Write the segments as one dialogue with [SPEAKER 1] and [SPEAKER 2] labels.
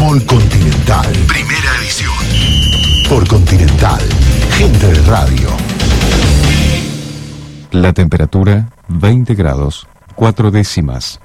[SPEAKER 1] Fútbol Continental. Primera edición. Por Continental. Gente de radio.
[SPEAKER 2] La temperatura, 20 grados, 4 décimas.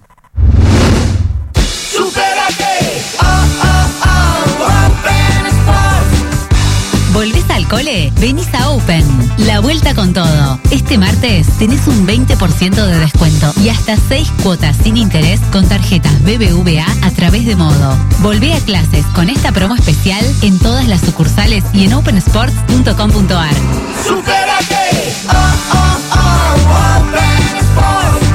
[SPEAKER 3] ¿Volvés al cole? Venís a Open. La vuelta con todo. Este martes tenés un 20% de descuento y hasta 6 cuotas sin interés con tarjetas BBVA a través de Modo. Volvé a clases con esta promo especial en todas las sucursales y en opensports.com.ar.
[SPEAKER 4] ¡Supérate! Open Sports.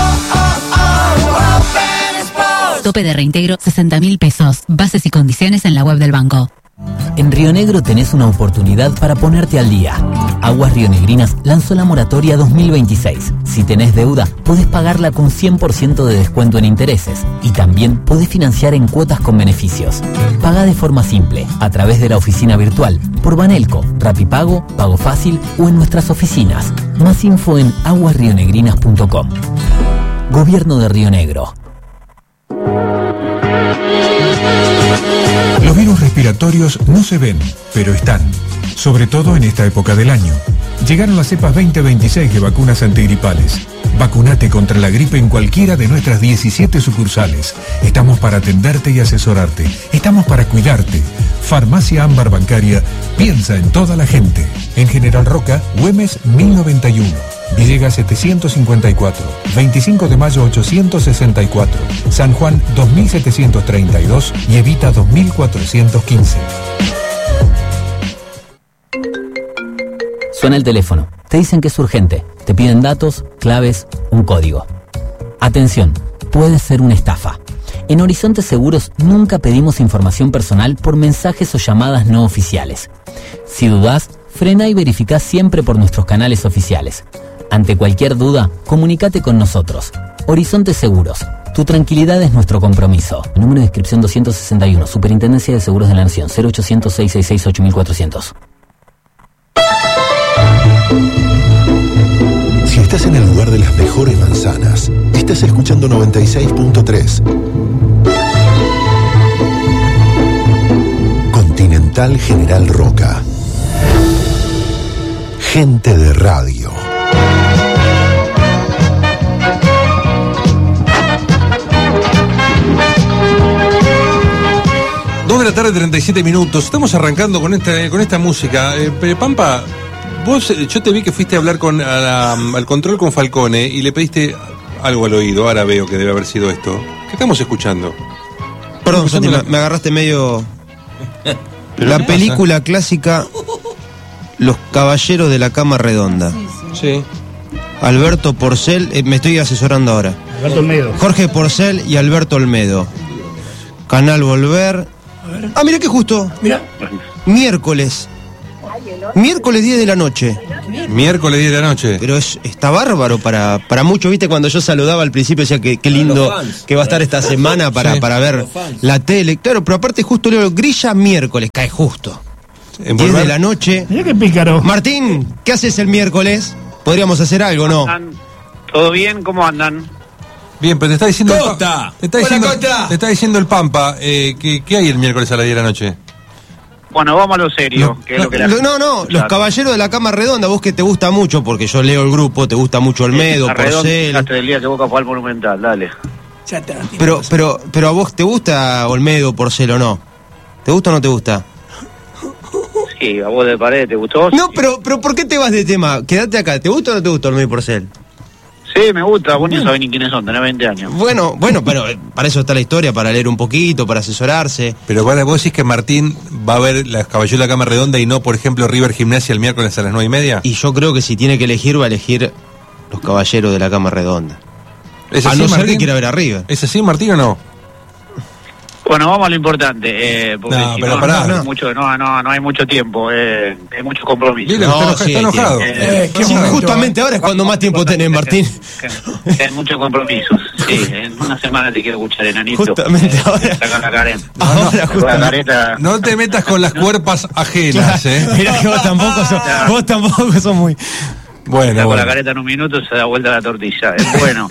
[SPEAKER 4] Open Sports.
[SPEAKER 3] Tope de reintegro 60.000 pesos. Bases y condiciones en la web del banco.
[SPEAKER 5] En Río Negro tenés una oportunidad para ponerte al día. Aguas Rionegrinas lanzó la moratoria 2026. Si tenés deuda, podés pagarla con 100% de descuento en intereses y también podés financiar en cuotas con beneficios. Paga de forma simple, a través de la oficina virtual, por Banelco, Rapipago, Pago Fácil o en nuestras oficinas. Más info en aguasrionegrinas.com. Gobierno de Río Negro.
[SPEAKER 6] Los virus respiratorios no se ven, pero están, sobre todo en esta época del año. Llegaron las cepas 2026 de vacunas antigripales. Vacunate contra la gripe en cualquiera de nuestras 17 sucursales. Estamos para atenderte y asesorarte. Estamos para cuidarte. Farmacia Ámbar Bancaria piensa en toda la gente. En General Roca, Güemes 1091. Villegas 754, 25 de mayo 864, San Juan 2732 y Evita 2415.
[SPEAKER 5] Suena el teléfono, te dicen que es urgente, te piden datos, claves, un código. Atención, puede ser una estafa. En Horizonte Seguros nunca pedimos información personal por mensajes o llamadas no oficiales. Si dudás, frena y verificá siempre por nuestros canales oficiales. Ante cualquier duda, comunícate con nosotros. Horizonte Seguros. Tu tranquilidad es nuestro compromiso. Número de inscripción 261. Superintendencia de Seguros de la Nación. 0800-666-8400.
[SPEAKER 1] Si estás en el lugar de las mejores manzanas, estás escuchando 96.3. Continental General Roca. Gente de radio.
[SPEAKER 7] De la tarde, 37 minutos. Estamos arrancando con esta música. Pampa, vos, yo te vi que fuiste a hablar al control con Falcone y le pediste algo al oído. Ahora veo que debe haber sido esto. ¿Qué estamos escuchando?
[SPEAKER 8] Perdón, Santi, me agarraste medio... La película clásica Los Caballeros de la Cama Redonda.
[SPEAKER 7] Sí.
[SPEAKER 8] Alberto Porcel, me estoy asesorando ahora.
[SPEAKER 9] Alberto Olmedo.
[SPEAKER 8] Jorge Porcel y Alberto Olmedo. Canal Volver. Ah, mira que justo.
[SPEAKER 9] Mira.
[SPEAKER 8] Miércoles 10 de la noche.
[SPEAKER 7] Miércoles 10 de la noche.
[SPEAKER 8] Pero está bárbaro para muchos, viste, cuando yo saludaba al principio decía que qué lindo que va a estar esta semana para ver la tele. Claro, pero aparte justo leo Grilla miércoles, cae justo. 10 de la noche.
[SPEAKER 9] Mira qué pícaro.
[SPEAKER 8] Martín, ¿qué haces el miércoles? ¿Podríamos hacer algo, no?
[SPEAKER 10] ¿Todo bien? ¿Cómo andan?
[SPEAKER 7] Bien, pero te está diciendo
[SPEAKER 8] Costa.
[SPEAKER 7] Te está diciendo el Pampa ¿qué hay el miércoles a las 10 de la noche?
[SPEAKER 10] Bueno, vamos a lo serio.
[SPEAKER 8] Los Caballeros de la Cama Redonda, vos que te gusta mucho, porque yo leo el grupo, te gusta mucho Olmedo, Porcel.
[SPEAKER 10] Hasta el día que Boca fue al Monumental, dale.
[SPEAKER 8] Pero a vos te gusta Olmedo, Porcel o no? ¿Te gusta o no te gusta?
[SPEAKER 10] Sí, a vos de pared, ¿te gustó?
[SPEAKER 8] No, pero ¿por qué te vas de tema? Quédate acá, ¿te gusta o no te gusta Olmedo y Porcel?
[SPEAKER 10] Sí, me gusta, vos ni sabés ni quiénes son, tenés 20 años.
[SPEAKER 8] Bueno, pero para eso está la historia, para leer un poquito, para asesorarse.
[SPEAKER 7] Pero vos decís que Martín va a ver las Caballeros de la Cama Redonda y no, por ejemplo, River Gimnasia el miércoles a las 9:30.
[SPEAKER 8] Y yo creo que si tiene que elegir, va a elegir los Caballeros de la Cama Redonda.
[SPEAKER 7] ¿Es así,
[SPEAKER 8] a no ser
[SPEAKER 7] Martín?
[SPEAKER 8] que quiera ver a River.
[SPEAKER 7] ¿Es así, Martín, o no?
[SPEAKER 10] Bueno, vamos a lo importante, porque
[SPEAKER 7] No,
[SPEAKER 10] si
[SPEAKER 7] pero
[SPEAKER 10] no,
[SPEAKER 7] pará.
[SPEAKER 10] no hay mucho tiempo, hay mucho compromiso.
[SPEAKER 7] Dile, está enojado.
[SPEAKER 8] Justamente ahora es cuando más tiempo tenés, Martín.
[SPEAKER 10] Hay muchos compromisos. Sí, en una semana te quiero escuchar, enanito.
[SPEAKER 8] Justamente ahora.
[SPEAKER 10] Saca la careta.
[SPEAKER 8] Ahora,
[SPEAKER 10] La careta.
[SPEAKER 7] No te metas con las cuerpas ajenas,
[SPEAKER 8] Mirá que vos tampoco sos muy...
[SPEAKER 7] Bueno,
[SPEAKER 10] saco la careta en un minuto y se da vuelta la tortilla. Bueno,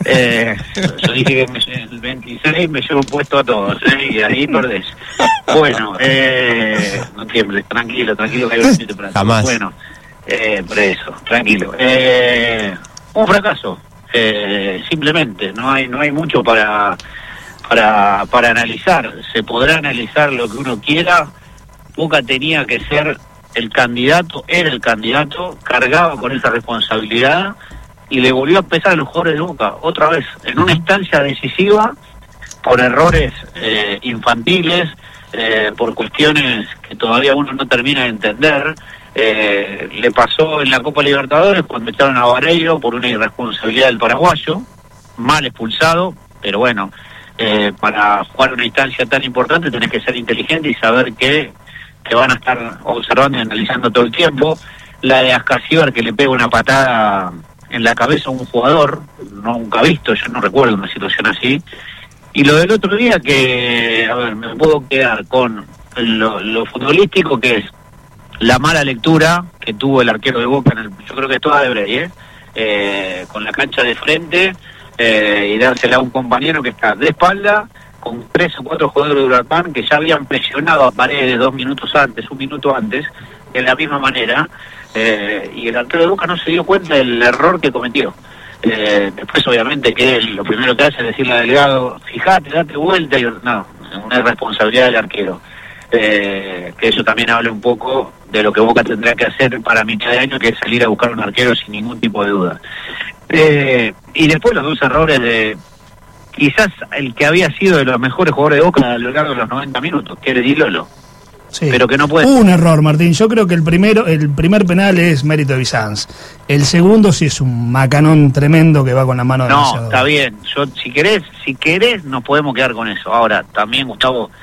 [SPEAKER 10] yo dije que el 26 me llevo puesto a todos, y ahí perdés. Bueno, no tiembles, tranquilo, que hay un minuto para
[SPEAKER 8] jamás.
[SPEAKER 10] Bueno, por eso, tranquilo. Un fracaso, simplemente, no hay mucho para analizar. Se podrá analizar lo que uno quiera. Boca tenía que ser el candidato, era el candidato, cargaba con esa responsabilidad y le volvió a pesar a los jugadores de Boca otra vez en una instancia decisiva por errores infantiles, por cuestiones que todavía uno no termina de entender. Le pasó en la Copa Libertadores cuando echaron a Vareiro por una irresponsabilidad del paraguayo, mal expulsado, pero bueno, para jugar una instancia tan importante tenés que ser inteligente y saber que te van a estar observando y analizando todo el tiempo. La de Ascasíbar, que le pega una patada en la cabeza a un jugador, nunca visto, yo no recuerdo una situación así. Y lo del otro día, que, a ver, me puedo quedar con lo futbolístico, que es la mala lectura que tuvo el arquero de Boca, yo creo que es toda de Brey, con la cancha de frente, y dársela a un compañero que está de espalda, con 3 o 4 jugadores de Huracán que ya habían presionado a Paredes 1 minuto antes, de la misma manera, y el arquero de Boca no se dio cuenta del error que cometió. Después obviamente que lo primero que hace es decirle al delegado, fíjate, date vuelta, y no, una irresponsabilidad del arquero. Que eso también habla un poco de lo que Boca tendrá que hacer para mitad de año, que es salir a buscar un arquero sin ningún tipo de duda. Y después los 2 errores de quizás el que había sido de los mejores jugadores de Boca a lo largo de los 90 minutos, que era Di Lolo.
[SPEAKER 9] Sí.
[SPEAKER 10] Pero que no puede.
[SPEAKER 9] Un error, Martín. Yo creo que el primer penal es mérito de Bizanz. El segundo sí es un macanón tremendo que va con la mano de
[SPEAKER 10] No, está bien. Yo, si querés, nos podemos quedar con eso. Ahora, también, Gustavo,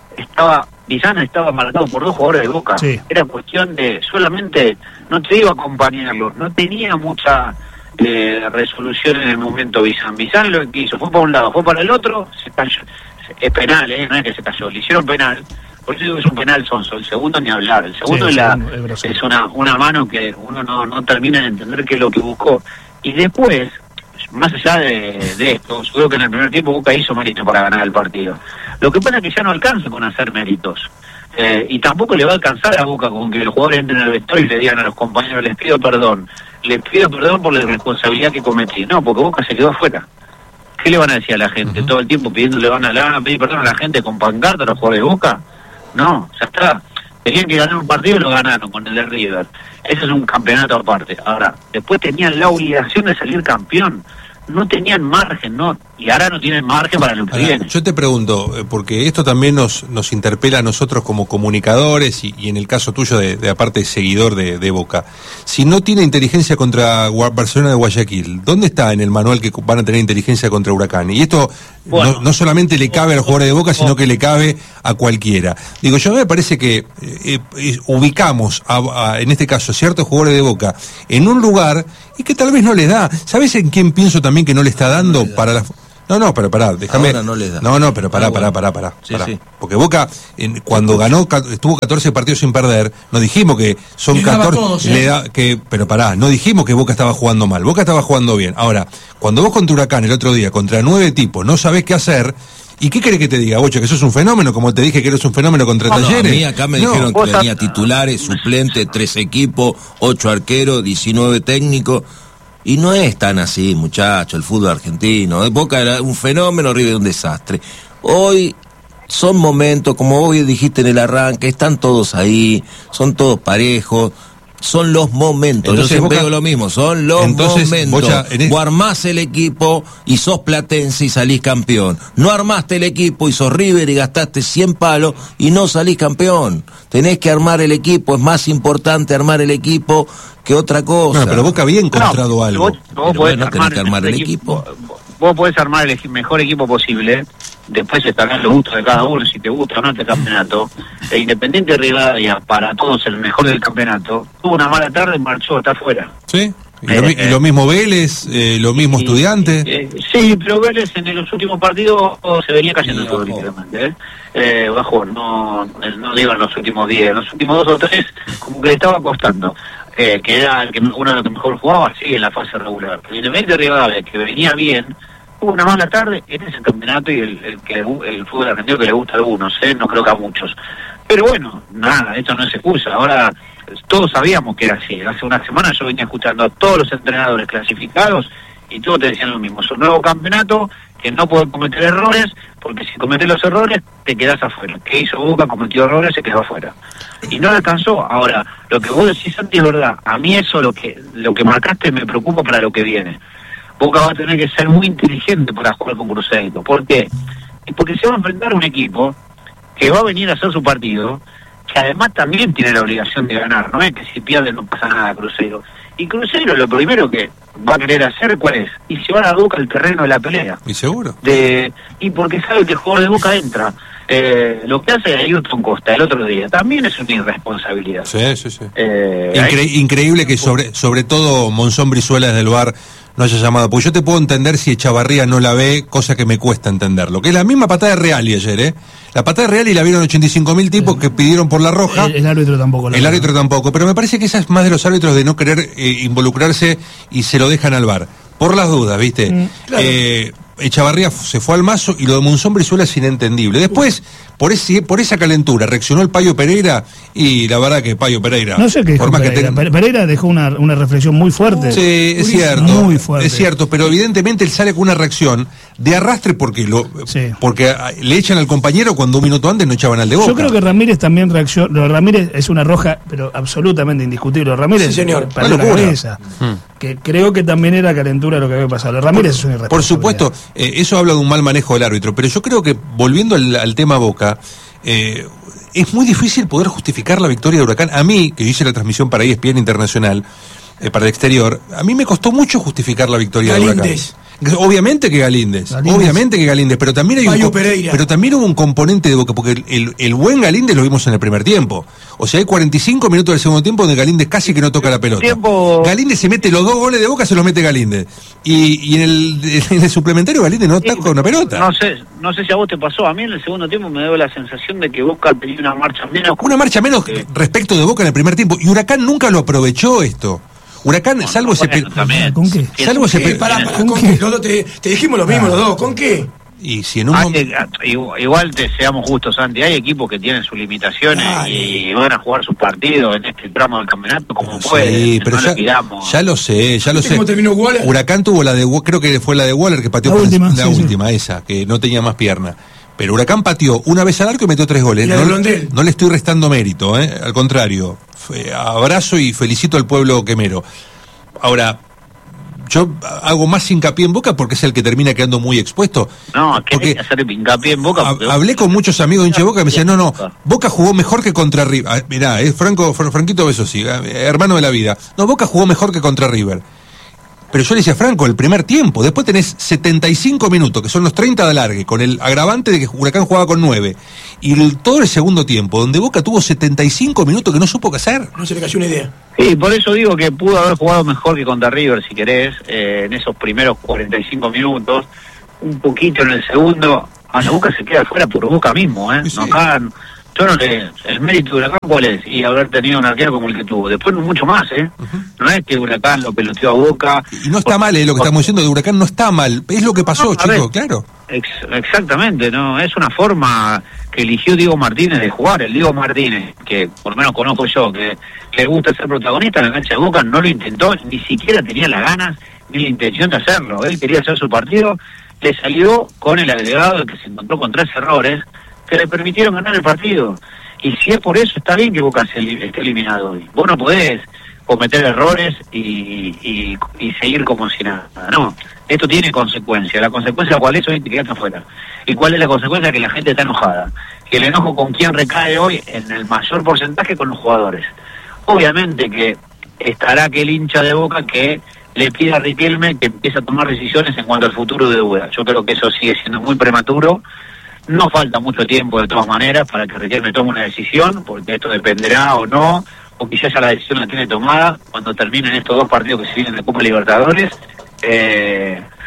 [SPEAKER 10] Bizanz estaba marcado por 2 jugadores de Boca.
[SPEAKER 9] Sí.
[SPEAKER 10] Era cuestión de solamente, no te iba a acompañarlo, no tenía mucha resolución en el momento Bizanz. Bizanz lo que hizo, fue para un lado, fue para el otro, se cayó. Es penal, no es que se cayó, le hicieron penal. Por eso digo que es un penal sonso. El segundo ni hablar. El segundo es una mano que uno no termina de entender qué es lo que buscó. Y después, más allá de esto, yo creo que en el primer tiempo Boca hizo mérito para ganar el partido. Lo que pasa es que ya no alcanza con hacer méritos. Y tampoco le va a alcanzar a Boca con que los jugadores entren al vestuario y le digan a los compañeros, les pido perdón por la irresponsabilidad que cometí. No, porque Boca se quedó afuera. ¿Qué le van a decir a la gente? Todo el tiempo le van a pedir perdón a la gente con pancarta a los jugadores de Boca. No, ya está. Tenían que ganar un partido y lo ganaron con el de River. Ese es un campeonato aparte. Ahora, después tenían la obligación de salir campeón. No tenían margen, ¿no? Y ahora no tienen margen para lo que viene.
[SPEAKER 7] Yo te pregunto, porque esto también nos interpela a nosotros como comunicadores y en el caso tuyo de aparte seguidor de Boca. Si no tiene inteligencia contra Barcelona de Guayaquil, ¿dónde está en el manual que van a tener inteligencia contra Huracán? Y esto no solamente le cabe a los jugadores de Boca, sino que le cabe a cualquiera. Digo, yo me parece que ubicamos en este caso ciertos jugadores de Boca en un lugar y que tal vez no les da. ¿Sabes en quién pienso también que no le está dando para la... No, pero pará, déjame.
[SPEAKER 11] Ahora no les da.
[SPEAKER 7] No, pero pará.
[SPEAKER 11] Sí.
[SPEAKER 7] Porque Boca, cuando ganó, estuvo 14 partidos sin perder, no dijimos que son 14.
[SPEAKER 11] Todos,
[SPEAKER 7] pero pará, no dijimos que Boca estaba jugando mal. Boca estaba jugando bien. Ahora, cuando vos contra Huracán el otro día, contra 9 tipos, no sabés qué hacer. ¿Y qué querés que te diga, Bocho? ¿Que sos un fenómeno? Como te dije que eres un fenómeno contra Talleres.
[SPEAKER 11] A mí acá me dijeron que tenía titulares, suplentes, 3 equipos, 8 arqueros, 19 técnicos. Y no es tan así, muchacho, el fútbol argentino. Boca era un fenómeno, River un desastre. Hoy son momentos, como vos dijiste en el arranque, están todos ahí, son todos parejos. Son los momentos.
[SPEAKER 7] Entonces,
[SPEAKER 11] yo siempre digo lo mismo, son los momentos. Vos armás el equipo y sos platense y salís campeón. No armaste el equipo y sos River y gastaste 100 palos y no salís campeón. Tenés que armar el equipo, es más importante armar el equipo que otra cosa.
[SPEAKER 7] No, pero Boca había encontrado algo.
[SPEAKER 10] Vos podés
[SPEAKER 11] tenés que armar el equipo.
[SPEAKER 10] Vos podés armar el mejor equipo posible. Después estarán los gustos de cada uno, si te gusta o no este campeonato. El Independiente Rivadavia, para todos el mejor del campeonato, tuvo una mala tarde y marchó, está afuera.
[SPEAKER 7] Sí, y lo mismo Vélez, lo mismo Estudiantes.
[SPEAKER 10] Sí, pero Vélez en los últimos partidos se venía cayendo todo literalmente. Bajó, no digo en los últimos 10, en los últimos 2 o 3 como que le estaba costando. que era uno de los que mejor jugaba, sí, en la fase regular. Pero Independiente Rivadavia, que venía bien, hubo una mala tarde en ese campeonato y el fútbol argentino que le gusta a algunos, no creo que a muchos. Pero bueno, nada, esto no es excusa. Ahora, todos sabíamos que era así. Hace una semana yo venía escuchando a todos los entrenadores clasificados y todos te decían lo mismo. Es un nuevo campeonato que no puede cometer errores, porque si cometes los errores te quedás afuera. ¿Qué hizo Boca? Cometió errores, se quedó afuera. Y no le alcanzó. Ahora, lo que vos decís, Santi, es verdad. A mí eso, lo que marcaste, me preocupa para lo que viene. Boca va a tener que ser muy inteligente para jugar con Cruzeiro. ¿Por qué? Porque se va a enfrentar a un equipo que va a venir a hacer su partido, que además también tiene la obligación de ganar. No es que si pierde no pasa nada a Cruzeiro. Y Cruzeiro lo primero que va a querer hacer, ¿cuál es? Y llevar a Boca al terreno de la pelea.
[SPEAKER 7] ¿Y seguro?
[SPEAKER 10] Y porque sabe que el jugador de Boca entra. Lo que hace Ayrton Costa el otro día también es una irresponsabilidad.
[SPEAKER 7] Sí. Increíble que sobre todo Monzón Brizuela del VAR no haya llamado, porque yo te puedo entender si Echavarría no la ve, cosa que me cuesta entenderlo, que es la misma patada de Reali ayer, la patada de Reali la vieron 85.000 tipos que pidieron por la roja.
[SPEAKER 9] El árbitro tampoco.
[SPEAKER 7] El árbitro tampoco, pero me parece que esa es más de los árbitros de no querer involucrarse y se lo dejan al VAR, por las dudas, ¿viste? Claro. Echavarría se fue al mazo y lo de Monzón Brizuela es inentendible. Después, por esa calentura, reaccionó el Payo Pereira y la verdad que Payo Pereira...
[SPEAKER 9] No sé qué dijo Pereira. Pereira dejó una reflexión muy fuerte.
[SPEAKER 7] Sí, es cierto.
[SPEAKER 9] Muy fuerte.
[SPEAKER 7] Es cierto, pero evidentemente él sale con una reacción de arrastre porque le echan al compañero cuando un minuto antes no echaban al de Boca.
[SPEAKER 9] Yo creo que Ramírez también reaccionó. Ramírez es una roja, pero absolutamente indiscutible. Ramírez,
[SPEAKER 12] sí, señor,
[SPEAKER 9] perdió la cabeza. Que creo que también era calentura lo que había pasado. Ramírez es un irresponsable.
[SPEAKER 7] Por supuesto, eso habla de un mal manejo del árbitro, pero yo creo que, volviendo al tema Boca, es muy difícil poder justificar la victoria de Huracán. A mí, que hice la transmisión para ESPN Internacional, para el exterior, a mí me costó mucho justificar la victoria de Huracán. Obviamente que Galíndez, pero también hay hubo un componente de Boca, porque el buen Galíndez lo vimos en el primer tiempo. O sea, hay 45 minutos del segundo tiempo donde Galíndez casi que no toca la pelota. Galíndez se mete los 2 goles de Boca, se los mete Galíndez. Y en el suplementario Galíndez no toca una pelota.
[SPEAKER 10] No sé si a vos te pasó, a mí en el segundo tiempo me dio la sensación de que Boca tenía una marcha menos.
[SPEAKER 7] Una marcha menos respecto de Boca en el primer tiempo. Y Huracán nunca lo aprovechó esto. Huracán, salvo ese...
[SPEAKER 9] ¿Con qué?
[SPEAKER 7] Salvo ese...
[SPEAKER 12] ¿Con qué? Te dijimos lo mismo los dos, ¿con qué?
[SPEAKER 7] Y si en un
[SPEAKER 10] igual seamos justos, Santi, hay equipos que tienen sus limitaciones y van a jugar sus partidos en este tramo del campeonato como pueden.
[SPEAKER 7] Sí, pero ya lo sé.
[SPEAKER 12] ¿Cómo terminó Waller?
[SPEAKER 7] Huracán tuvo creo que fue la de Waller que pateó la última, esa, que no tenía más pierna. Pero Huracán pateó una vez al arco y metió 3 goles. No le estoy restando mérito, al contrario. Abrazo y felicito al pueblo quemero. Ahora, yo hago más hincapié en Boca porque es el que termina quedando muy expuesto.
[SPEAKER 10] No, hay que hacer hincapié en Boca.
[SPEAKER 7] Hablé con muchos amigos de hincha de Boca que me decían, no, Boca jugó mejor que contra River. Mirá, es Franquito Besosi, hermano de la vida. No, Boca jugó mejor que contra River. Pero yo le decía, Franco, el primer tiempo, después tenés 75 minutos, que son los 30 de alargue, con el agravante de que Huracán jugaba con 9, y todo el segundo tiempo, donde Boca tuvo 75 minutos que no supo qué hacer.
[SPEAKER 12] No se le cayó una idea.
[SPEAKER 10] Sí, por eso digo que pudo haber jugado mejor que contra River, si querés, en esos primeros 45 minutos, un poquito en el segundo, a la Boca se queda fuera por Boca mismo,
[SPEAKER 7] Sí.
[SPEAKER 10] No, acá, el mérito de Huracán, ¿cuál es? Y haber tenido un arquero como el que tuvo. Después no mucho más, No es que Huracán lo peloteó a Boca.
[SPEAKER 7] Y no está mal, lo que estamos diciendo de Huracán no está mal. Es lo que pasó, chicos, claro.
[SPEAKER 10] Exactamente, ¿no? Es una forma que eligió Diego Martínez de jugar. El Diego Martínez, que por lo menos conozco yo, que le gusta ser protagonista en la cancha de Boca, no lo intentó, ni siquiera tenía las ganas ni la intención de hacerlo. Él quería hacer su partido, le salió con el agregado de que se encontró con 3 errores que le permitieron ganar el partido. Y si es por eso, está bien que Boca esté eliminado hoy. Vos no podés cometer errores y seguir como si nada. No, esto tiene consecuencias. La consecuencia cuál es, hoy te quedaste afuera. ¿Y cuál es la consecuencia? Que la gente está enojada. Que el enojo con quién recae hoy en el mayor porcentaje con los jugadores. Obviamente que estará aquel hincha de Boca que le pide a Riquelme que empiece a tomar decisiones en cuanto al futuro de Boca. Yo creo que eso sigue siendo muy prematuro. No falta mucho tiempo de todas maneras para que Riquelme tome una decisión, porque esto dependerá o no, o quizás ya la decisión la tiene tomada cuando terminen estos 2 partidos que se vienen de Copa Libertadores.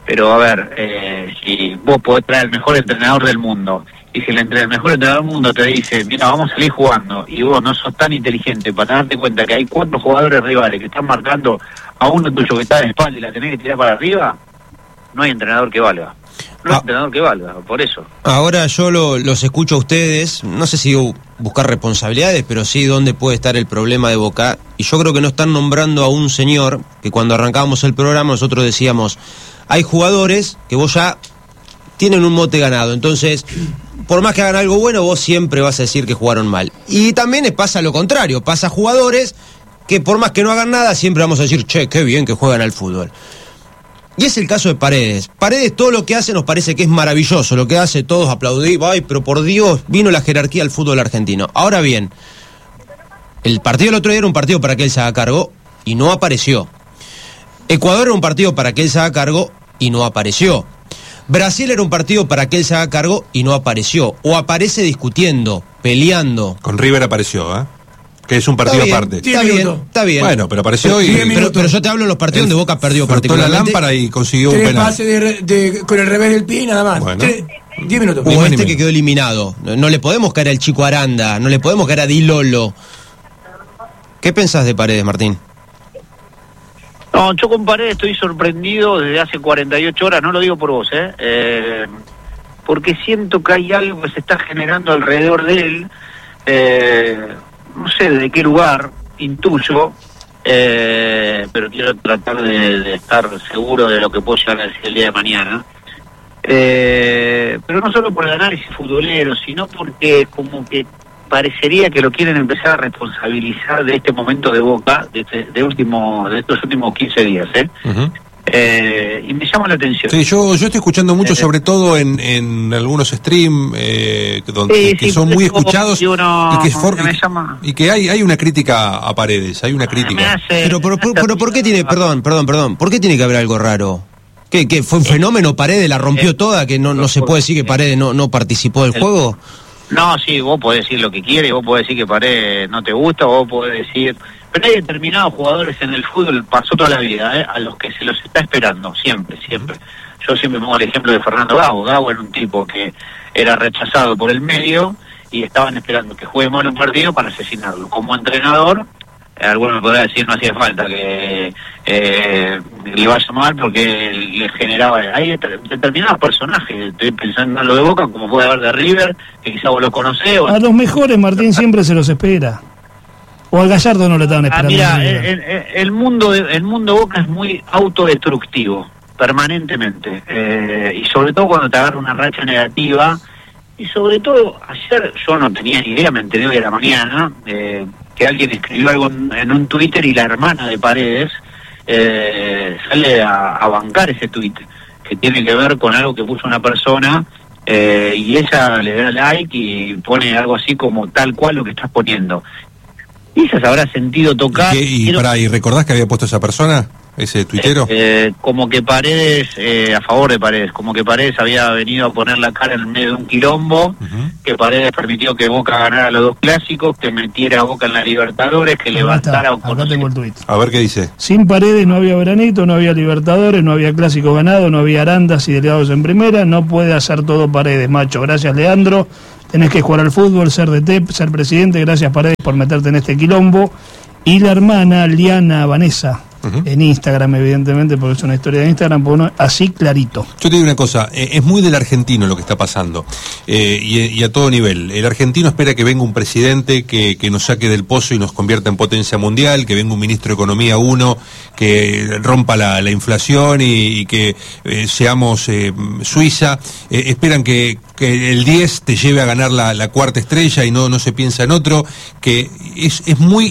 [SPEAKER 10] Pero a ver, si vos podés traer el mejor entrenador del mundo, y si el mejor entrenador del mundo te dice, mira, vamos a salir jugando, y vos no sos tan inteligente para darte cuenta que hay 4 jugadores rivales que están marcando a uno tuyo que está de espalda y la tenés que tirar para arriba, no hay entrenador que valga. No hay entrenador que valga, por eso.
[SPEAKER 8] Ahora yo los escucho a ustedes, no sé si buscar responsabilidades, pero sí dónde puede estar el problema de Boca, y yo creo que no están nombrando a un señor que cuando arrancábamos el programa nosotros decíamos, hay jugadores que vos ya tienen un mote ganado, entonces por más que hagan algo bueno vos siempre vas a decir que jugaron mal. Y también pasa lo contrario, pasa jugadores que por más que no hagan nada siempre vamos a decir, che, qué bien que juegan al fútbol. Y es el caso de Paredes. Paredes todo lo que hace nos parece que es maravilloso, lo que hace todos aplaudimos, ay, pero por Dios, vino la jerarquía al fútbol argentino. Ahora bien, el partido del otro día era un partido para que él se haga cargo y no apareció. Ecuador era un partido para que él se haga cargo y no apareció. Brasil era un partido para que él se haga cargo y no apareció. O aparece discutiendo, peleando.
[SPEAKER 7] Con River apareció, ¿eh? Que es un partido aparte.
[SPEAKER 8] Está bien.
[SPEAKER 7] Bueno, pero apareció y...
[SPEAKER 8] Pero yo te hablo de los partidos donde Boca perdió particularmente.
[SPEAKER 7] La lámpara y consiguió un
[SPEAKER 12] 3
[SPEAKER 7] penal.
[SPEAKER 12] pases con el revés del pie y nada más.
[SPEAKER 7] Bueno.
[SPEAKER 12] 10 minutos.
[SPEAKER 8] O que quedó eliminado. No le podemos caer al Chico Aranda, no le podemos caer a Di Lolo. ¿Qué pensás de Paredes, Martín?
[SPEAKER 10] No, yo con Paredes estoy sorprendido desde hace 48 horas, no lo digo por vos, porque siento que hay algo que se está generando alrededor de él, no sé de qué lugar, intuyo, pero quiero tratar de estar seguro de lo que puedo llegar a decir el día de mañana. Pero no solo por el análisis futbolero, sino porque como que parecería que lo quieren empezar a responsabilizar de este momento de Boca, de estos últimos 15 días,
[SPEAKER 7] Uh-huh.
[SPEAKER 10] Y me llama la atención.
[SPEAKER 7] Sí, yo estoy escuchando mucho, sobre todo en algunos streams que son muy escuchados y que hay una crítica a Paredes, hay una crítica.
[SPEAKER 8] Pero ¿por qué tiene, perdón, ¿por qué tiene que haber algo raro? ¿Qué fue un fenómeno? ¿Paredes la rompió toda? ¿Que no se puede decir que Paredes no participó del juego?
[SPEAKER 10] No, sí, vos podés decir lo que quieres, vos podés decir que Paredes no te gusta, vos podés decir... Pero hay determinados jugadores en el fútbol, pasó toda la vida, a los que se los está esperando, siempre. Yo siempre pongo el ejemplo de Fernando Gago. Gago era un tipo que era rechazado por el medio y estaban esperando que juegue mal un partido para asesinarlo. Como entrenador, alguno me podrá decir no hacía falta que le vaya mal porque le generaba... Hay determinados personajes, estoy pensando en lo de Boca, como puede haber de River, que quizá vos lo conocés.
[SPEAKER 9] A los mejores, Martín, siempre se los espera. O al Gallardo no lo estaban esperando.
[SPEAKER 10] Mira, el mundo Boca es muy autodestructivo, permanentemente. Y sobre todo cuando te agarra una racha negativa. Y sobre todo, ayer yo no tenía ni idea, me enteré hoy a la mañana, que alguien escribió algo en un Twitter y la hermana de Paredes sale a bancar ese tuit, que tiene que ver con algo que puso una persona, y ella le da like y pone algo así como tal cual lo que estás poniendo. Y ella se habrá sentido tocar.
[SPEAKER 7] ¿Y recordás que había puesto esa persona, ese tuitero?
[SPEAKER 10] Como que Paredes, a favor de Paredes, como que Paredes había venido a poner la cara en el medio de un quilombo, que Paredes permitió que Boca ganara los 2 clásicos, que metiera a Boca en la Libertadores, que levantara...
[SPEAKER 9] Acá tengo el tuit.
[SPEAKER 7] A ver qué dice.
[SPEAKER 9] Sin Paredes no había Veranito, no había Libertadores, no había Clásico ganado, no había Arandas y delegados en primera, no puede hacer todo Paredes, macho. Gracias, Leandro. Tenés que jugar al fútbol, ser DT, ser presidente. Gracias, Paredes, por meterte en este quilombo. Y la hermana Liana Vanessa, en Instagram, evidentemente, porque es una historia de Instagram, pone así clarito.
[SPEAKER 7] Yo te digo una cosa, es muy del argentino lo que está pasando, y a todo nivel. El argentino espera que venga un presidente que nos saque del pozo y nos convierta en potencia mundial, que venga un ministro de Economía que rompa la inflación y que seamos Suiza. Esperan que el 10 te lleve a ganar la cuarta estrella y no se piensa en otro, que es muy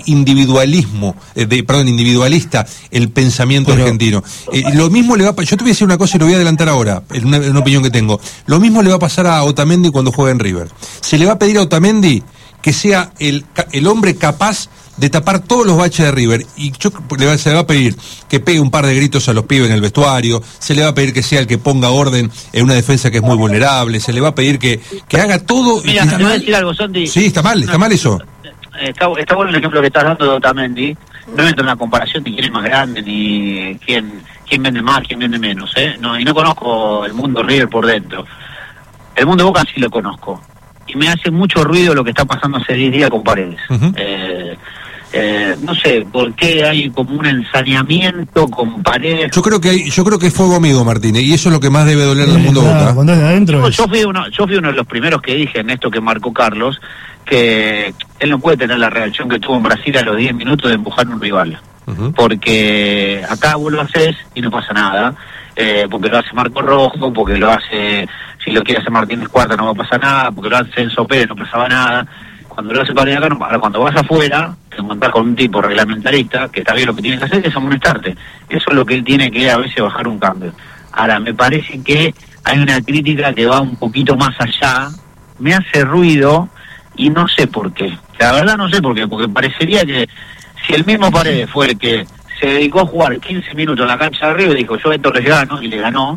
[SPEAKER 7] individualista el pensamiento argentino. Lo mismo le va yo te voy a decir una cosa y lo voy a adelantar ahora, en una opinión que tengo. Lo mismo le va a pasar a Otamendi cuando juegue en River. Se le va a pedir a Otamendi que sea el hombre capaz de tapar todos los baches de River, y se le va a pedir que pegue un par de gritos a los pibes en el vestuario, se le va a pedir que sea el que ponga orden en una defensa que es muy vulnerable, se le va a pedir que haga todo.
[SPEAKER 10] Mira, te voy a decir algo, Santi.
[SPEAKER 7] Sí, está mal eso.
[SPEAKER 10] Está bueno el ejemplo que estás dando de Otamendi. No entra en una comparación de quién es más grande, ni quién quién vende más, quién vende menos, no, y no conozco el mundo River por dentro. El mundo Boca sí lo conozco. Y me hace mucho ruido lo que está pasando hace 10 días con Paredes. No sé por qué hay como un ensañamiento con Paredes.
[SPEAKER 7] Yo creo que es fuego amigo, Martínez, y eso es lo que más debe doler en el mundo Boca.
[SPEAKER 9] Cuando es de adentro.
[SPEAKER 10] Yo fui uno de los primeros que dije en esto que marcó Carlos, que él no puede tener la reacción que tuvo en Brasil a los 10 minutos de empujar a un rival. Porque acá vos lo haces y no pasa nada, porque lo hace Marco Rojo, porque lo hace, si lo quiere hacer Martínez Cuarta no va a pasar nada, porque lo hace Enzo Pérez no pasaba nada. Cuando lo hace Paredes acá, no, ahora cuando vas afuera, te encontrás con un tipo reglamentarista que está bien, lo que tiene que hacer es amonestarte. Eso es lo que él tiene que a veces bajar un cambio. Ahora, me parece que hay una crítica que va un poquito más allá, me hace ruido y no sé por qué. La verdad no sé por qué, porque parecería que si el mismo Paredes fue el que se dedicó a jugar 15 minutos en la cancha de arriba y dijo, yo esto les gano, y le ganó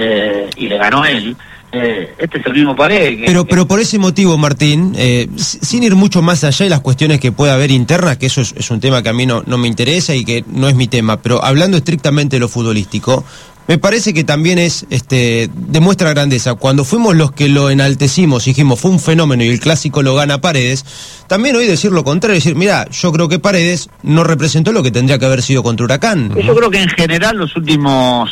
[SPEAKER 10] él, este es el mismo Paredes.
[SPEAKER 8] Pero por ese motivo, Martín, sin ir mucho más allá de las cuestiones que pueda haber internas, que eso es un tema que a mí no me interesa y que no es mi tema, pero hablando estrictamente de lo futbolístico, me parece que también demuestra grandeza. Cuando fuimos los que lo enaltecimos y dijimos fue un fenómeno y el clásico lo gana Paredes, también hoy decir lo contrario, decir, mira, yo creo que Paredes no representó lo que tendría que haber sido contra Huracán.
[SPEAKER 10] Yo creo que en general los últimos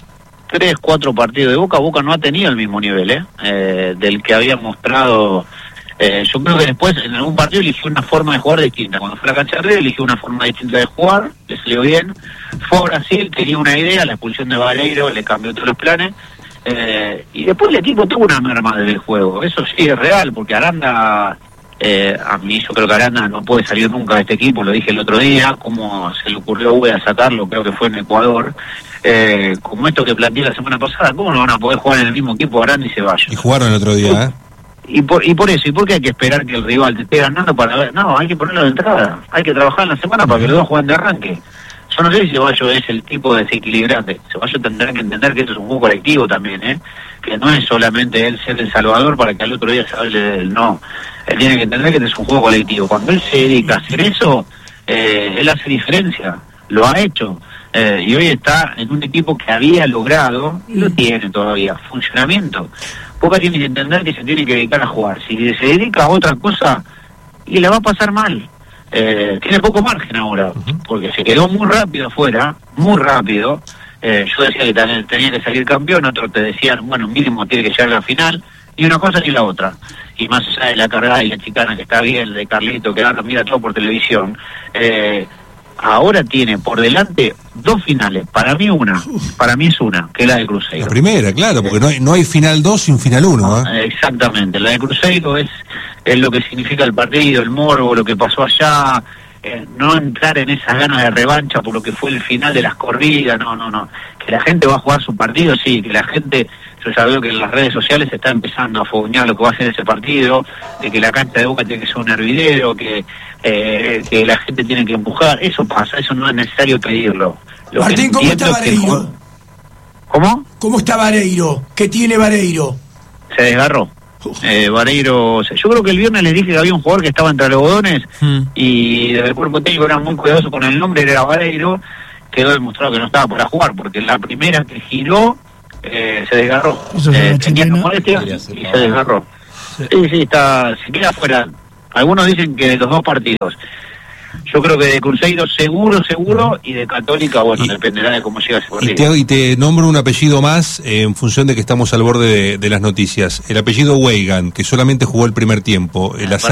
[SPEAKER 10] 3-4 partidos de Boca no ha tenido el mismo nivel del que había mostrado. Yo creo que después en algún partido eligió una forma de jugar distinta. Cuando fue a la cancha de River eligió una forma distinta de jugar, le salió bien. Fue a Brasil, tenía una idea, la expulsión de Vareiro le cambió todos los planes. Y después el equipo tuvo una merma del juego. Eso sí es real, porque Aranda, a mí yo creo que Aranda no puede salir nunca de este equipo, lo dije el otro día, como se le ocurrió a Uve sacarlo, creo que fue en Ecuador. Como esto que planteé la semana pasada, ¿cómo no van a poder jugar en el mismo equipo Aranda y Ceballos?
[SPEAKER 7] Y jugaron el otro día,
[SPEAKER 10] Y por eso, ¿y por qué hay que esperar que el rival te esté ganando para ver? No, hay que ponerlo de entrada, hay que trabajar en la semana para que los dos jueguen de arranque. Yo no sé si Ceballos es el tipo de desequilibrante. Ceballos tendrá que entender que esto es un juego colectivo también, que no es solamente él ser el salvador para que al otro día se hable de él, no. Él tiene que entender que esto es un juego colectivo. Cuando él se dedica a hacer eso, él hace diferencia, lo ha hecho. Y hoy está en un equipo que había logrado, y lo tiene todavía, funcionamiento. Boca tiene que entender que se tiene que dedicar a jugar. Si se dedica a otra cosa, y le va a pasar mal. Tiene poco margen ahora, porque se quedó muy rápido afuera, muy rápido. Yo decía que tenía que salir campeón, otros te decían, bueno, mínimo tiene que llegar a la final, ni una cosa ni la otra. Y más allá de la cargada y la chicana que está bien, de Carlito, que ahora mira todo por televisión, ahora tiene por delante 2 finales, para mí es una, que es la de Cruzeiro.
[SPEAKER 7] La primera, claro, porque no hay final 2 sin final 1.
[SPEAKER 10] Exactamente, la de Cruzeiro es lo que significa el partido, el morbo, lo que pasó allá, no entrar en esas ganas de revancha por lo que fue el final de las corridas, no, que la gente va a jugar su partido, sí, que la gente, yo ya veo que en las redes sociales se está empezando a fogonear lo que va a ser ese partido, de que la cancha de Boca tiene que ser un hervidero, que la gente tiene que empujar, eso pasa, eso no es necesario pedirlo.
[SPEAKER 12] Martín, ¿cómo está Vareiro?
[SPEAKER 10] ¿Cómo?
[SPEAKER 12] ¿Cómo está Vareiro? ¿Qué tiene Vareiro?
[SPEAKER 10] Se desgarró. Vareiro, yo creo que el viernes les dije que había un jugador que estaba entre algodones y desde el cuerpo técnico eran muy cuidadosos con el nombre, era Vareiro, quedó demostrado que no estaba para jugar, porque la primera que giró se desgarró, tenía molestias y se desgarró. Sí, se queda fuera. Algunos dicen que de los 2 partidos. Yo creo que de Cruzeiro seguro, y de Católica, bueno, dependerá de cómo llega ese partido.
[SPEAKER 7] Y te nombro un apellido más en función de que estamos al borde de las noticias. El apellido Weigan, que solamente jugó el primer tiempo. El